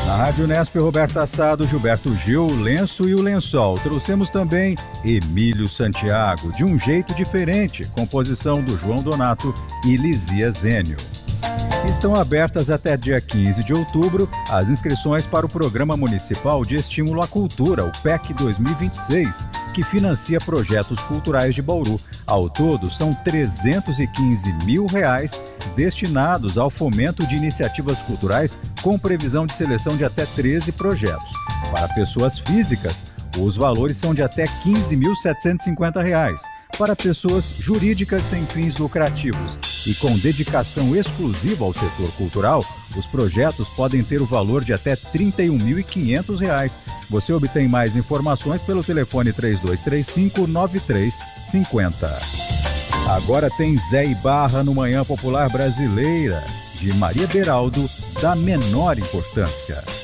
Na Rádio Unesp, Roberto Assado, Gilberto Gil, Lenço e o Lençol. Trouxemos também Emílio Santiago, De um Jeito Diferente, composição do João Donato e Lizia Zênio. Estão abertas até dia 15 de outubro as inscrições para o Programa Municipal de Estímulo à Cultura, o PEC 2026, que financia projetos culturais de Bauru. Ao todo, são R$315 mil destinados ao fomento de iniciativas culturais com previsão de seleção de até 13 projetos. Para pessoas físicas, os valores são de até R$15.750. Para pessoas jurídicas sem fins lucrativos e com dedicação exclusiva ao setor cultural, os projetos podem ter o valor de até R$31.500. Você obtém mais informações pelo telefone 3235-9350. Agora tem Zé e Barra no Manhã Popular Brasileira, de Maria Beraldo, da menor importância.